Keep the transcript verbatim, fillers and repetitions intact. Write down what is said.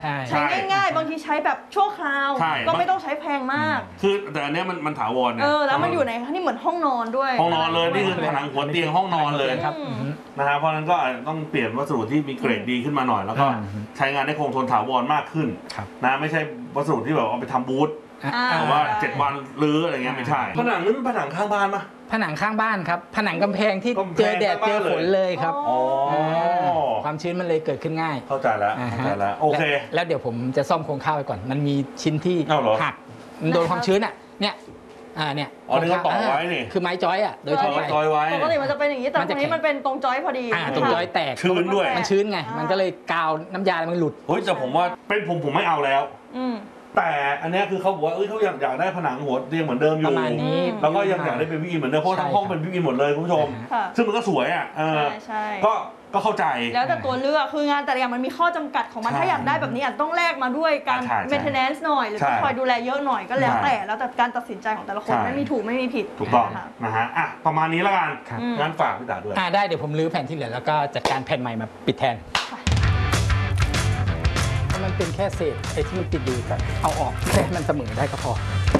ใช้ง่ายๆบางทีใช้แบบชั่วคราวก็ไม่ต้องใช้แพงมากคือแต่อันนี้มันมันถาวรเออแล้วมันอยู่ในนี่เหมือนห้องนอนด้วยห้องนอนเลยนี่คือผนังหัวเตียงห้องนอนเลยครับนะฮะเพราะนั้นก็ต้องเปลี่ยนวัสดุที่มีเกรดดีขึ้นมาหน่อยแล้วก็ใช้งานได้คงทนถาวรมากขึ้นนะไม่ใช่วัสดุที่แบบเอาไปทำบูธแต่ว่าเจ็ดวันรื้ออะไรเงี้ยไม่ใช่ผนังนั้นผนังข้างบ้านปะผนังข้างบ้านครับผนังกำแพงที่เจอแดดเจอฝนเลยครับความชื้นมันเลยเกิดขึ้นง่ายเข้าใจแล้วเข้าใจแล้วโอเคแล้วเดี๋ยวผมจะซ่อมโครงข้าวไปก่อนมันมีชิ้นที่หักมันโดนความชื้นอ่ะเนี่ยอ่าเนี่ยอ๋อนี่เขาต่อไว้นี่คือไม้จอยอ่ะโดยทั่วไปจอยไว้ปกติมันจะเป็นอย่างนี้แต่ตรงนี้มันเป็นตรงจอยพอดีอ่าตรงจอยแตกชื้นด้วยมันชื้นไงมันก็เลยกาวน้ำยามันหลุดเฮ้ยแต่ผมว่าเป็นผมผมไม่เอาแล้วแต่อันนี้คือเขาบอกว่าเอ้ยเขาอยากอยากได้ผนังหัวเตียงเหมือนเดิมอยู่ประมาณนี้แล้วก็ยังอยากได้เป็นวิวเหมือนเดิมเพราะทั้งห้องเป็นวิวหมดเลยคุณผู้ชมซึ่งมันก็สวยอ่ะก็ก็เข้าใจแล้วแต่ตัวเลือกคืองานแต่ละอย่างมันมีข้อจำกัดของมันถ้าอยากได้แบบนี้อาจต้องแลกมาด้วยการ maintenance หน่อยหรือต้องคอยดูแลเยอะหน่อยก็แล้วแต่แล้วแต่การตัดสินใจของแต่ละคนไม่มีถูกไม่มีผิดถูกต้องนะฮะอ่ะประมาณนี้แล้วกันงานฝากพี่ตาด้วยอ่าได้เดี๋ยวผมรื้อแผ่นที่เหลือแล้วก็จัดการแผ่นใหม่มาปิดแทนมันเป็นแค่เศษไอ้ที่มันติดอยู่ก็เอาออกแค่มันเสมอได้ก็พอ